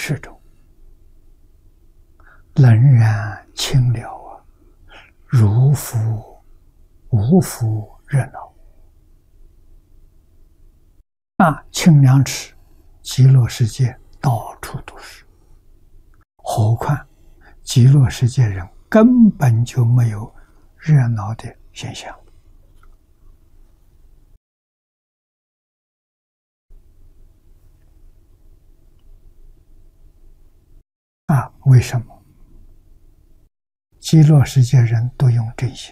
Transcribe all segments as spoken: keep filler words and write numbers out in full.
世中，冷然清了啊，如复无复热闹啊！清凉池，极乐世界到处都是，何况极乐世界人根本就没有热闹的现象。啊，为什么？极乐世界人都用真心，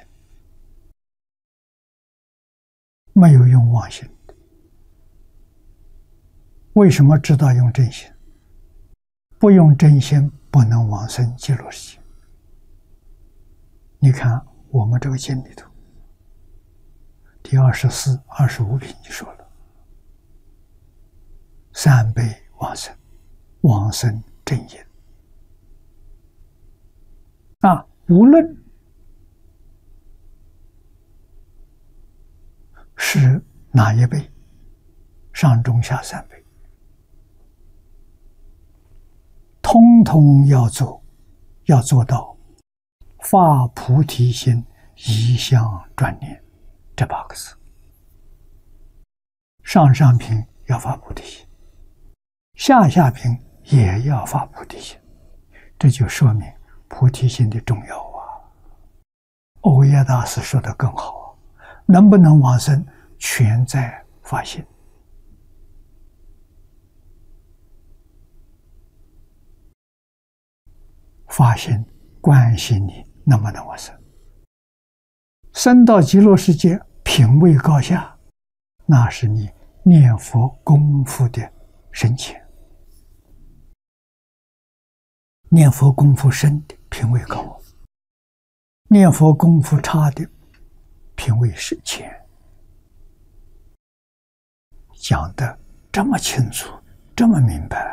没有用妄心的。为什么知道用真心？不用真心不能往生极乐世界。你看我们这个经里头，第二十四、二十五品就说了：三辈往生，往生真因。啊，无论是哪一辈，上中下三辈，通通要做，要做到发菩提心，一向专念这八个字。上上品要发菩提心，下下品也要发菩提心，这就说明菩提心的重要啊！欧耶大师说的更好啊，能不能往生，全在发心。发心关系你能不能往生。生到极乐世界，品位高下，那是你念佛功夫的深浅。念佛功夫深的品位高，念佛功夫差的品位是浅。讲得这么清楚，这么明白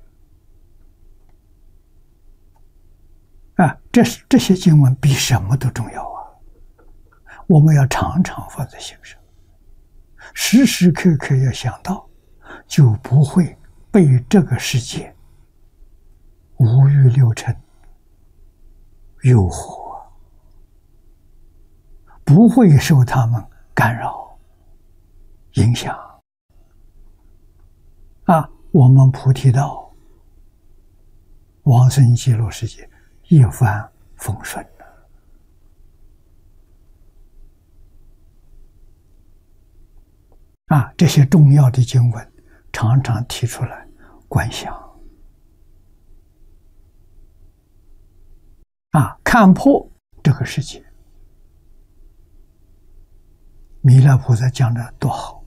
啊！这是这些经文比什么都重要啊！我们要常常放在心上，时时刻刻要想到，就不会被这个世界五欲六尘诱惑，不会受他们干扰影响啊！我们菩提道往生极乐世界一帆风顺了啊！这些重要的经文常常提出来观想啊，看破这个世界。弥勒菩萨讲的多好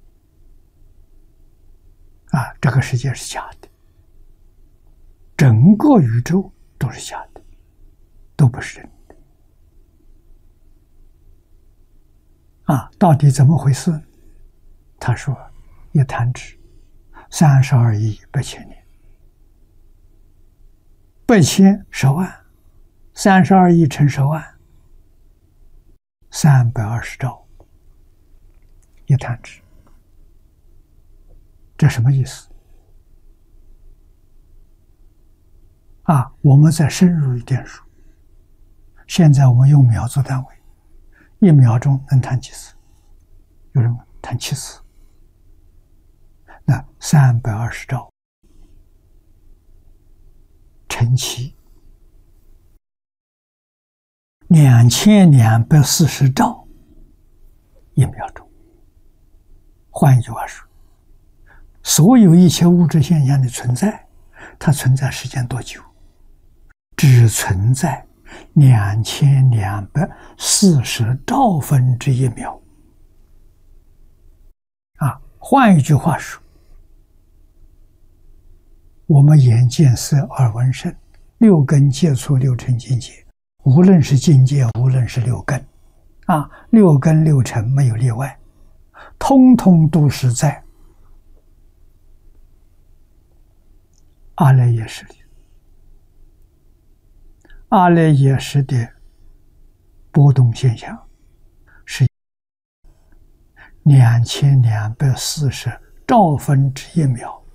啊！这个世界是假的，整个宇宙都是假的，都不是真的啊！到底怎么回事？他说：一弹指，三十二亿八千年，八千十万。三十二亿乘十万，三百二十兆，一弹指，这什么意思？啊，我们再深入一点说，现在我们用秒做单位，一秒钟能弹几次？有人弹七次，那三百二十兆乘七。两千两百四十兆一秒钟。换一句话说，所有一切物质现象的存在，它存在时间多久？只存在两千两百四十兆分之一秒。啊，换一句话说，我们眼见色耳闻声六根接触六尘境界。无论是境界，无论是六根，啊，六根六尘没有例外，通通都是在阿赖耶识里。阿赖耶识的波动现象是两千两百四十兆分之一秒